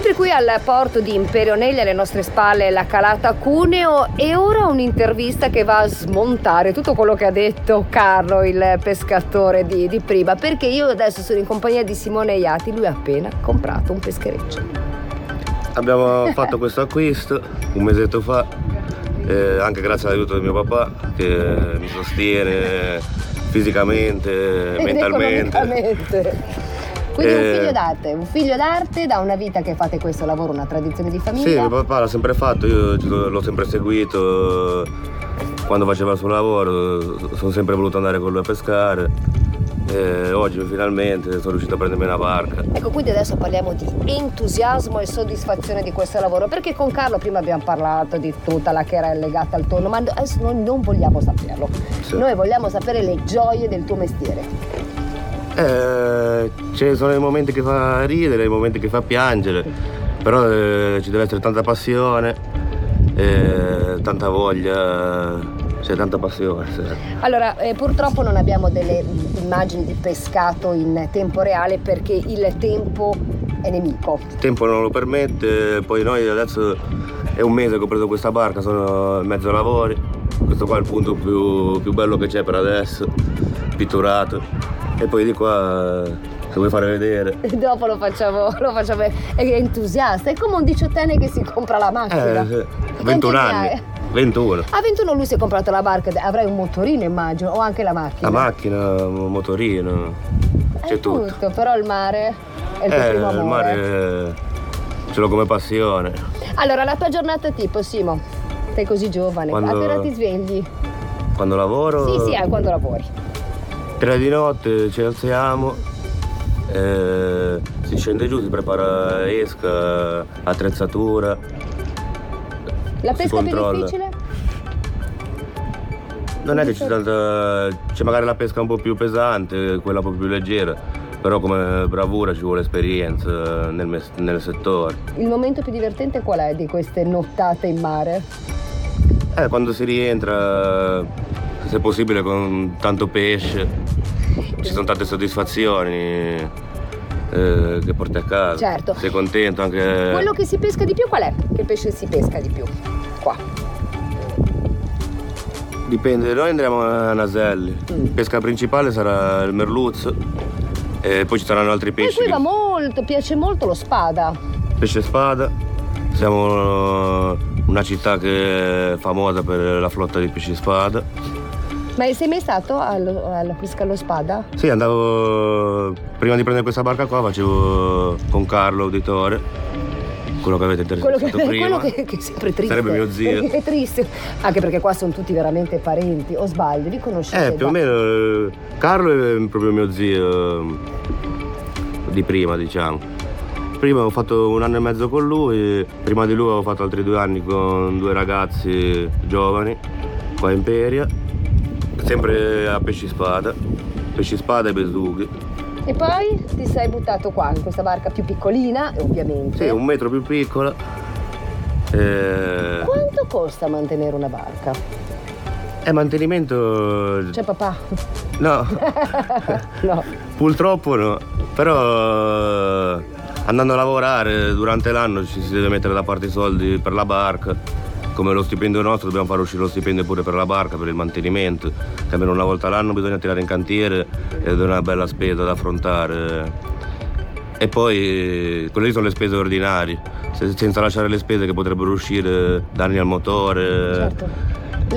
Eccoci qui al porto di Imperonelli, alle nostre spalle la calata Cuneo, e ora un'intervista che va a smontare tutto quello che ha detto Carlo, il pescatore di prima, perché io adesso sono in compagnia di Simone Iati, lui ha appena comprato un peschereccio. Abbiamo fatto questo acquisto un mesetto fa, anche grazie all'aiuto di mio papà che mi sostiene fisicamente, mentalmente. Quindi un figlio d'arte da una vita che fate questo lavoro, una tradizione di famiglia? Sì, mio papà l'ha sempre fatto, io l'ho sempre seguito, quando faceva il suo lavoro sono sempre voluto andare con lui a pescare. Oggi finalmente sono riuscito a prendermi una barca. Ecco, quindi adesso parliamo di entusiasmo e soddisfazione di questo lavoro, perché con Carlo prima abbiamo parlato di tutta la che era legata al tonno, ma adesso noi non vogliamo saperlo. Sì. Noi vogliamo sapere le gioie del tuo mestiere. Ci sono i momenti che fa ridere, i momenti che fa piangere, però ci deve essere tanta passione, tanta voglia, c'è tanta passione. Sì. Allora, purtroppo non abbiamo delle immagini di pescato in tempo reale perché il tempo è nemico. Il tempo non lo permette, poi noi adesso è un mese che ho preso questa barca, sono in mezzo ai lavori, questo qua è il punto più bello che c'è per adesso, pitturato. E poi di qua, se vuoi fare vedere. Dopo lo facciamo, è entusiasta, è come un 18enne che si compra la macchina. 21 anni. 21. A 21 lui si è comprato la barca, avrai un motorino immagino, o anche la macchina? La macchina, un motorino, c'è tutto. Però il mare è il tuo primo amore. Il mare ce l'ho come passione. Allora, la tua giornata tipo, Simo, sei così giovane, a che ora ti svegli? Quando lavoro? Sì, quando lavori. 3 di notte ci alziamo, si scende giù, si prepara esca, attrezzatura. La pesca più difficile? Non è che c'è magari la pesca un po' più pesante, quella un po' più leggera, però come bravura ci vuole esperienza nel settore. Il momento più divertente qual è di queste nottate in mare? Quando si rientra, se possibile con tanto pesce, ci sono tante soddisfazioni che porti a casa. Certo. Sei contento anche. Quello che si pesca di più qual è? Che pesce si pesca di più? Qua. Dipende, noi andremo a Naselli. Pesca principale sarà il merluzzo e poi ci saranno altri pesci. E qui piace molto lo spada. Pesce spada. Siamo una città che è famosa per la flotta di pesci spada. Ma sei mai stato alla pesca allo spada? Sì, andavo, prima di prendere questa barca qua facevo con Carlo, uditore, quello che avete intervistato prima. Quello che è sempre triste. Sarebbe mio zio. È triste, anche perché qua sono tutti veramente parenti, o sbaglio, li conoscete? Più o meno, Carlo è proprio mio zio di prima, diciamo. Prima ho fatto 1 anno e mezzo con lui, prima di lui ho fatto altri 2 anni con 2 ragazzi giovani, qua a Imperia. Sempre a pesci spada e besughi. E poi ti sei buttato qua, in questa barca più piccolina, ovviamente. Sì, 1 metro più piccola. Quanto costa mantenere una barca? Mantenimento. C'è papà? No. No. Purtroppo no. Però andando a lavorare durante l'anno ci si deve mettere da parte i soldi per la barca. Come lo stipendio nostro dobbiamo fare uscire lo stipendio pure per la barca, per il mantenimento, che almeno una volta all'anno bisogna tirare in cantiere ed è una bella spesa da affrontare. E poi quelle lì sono le spese ordinarie, senza lasciare le spese che potrebbero uscire danni al motore. Certo.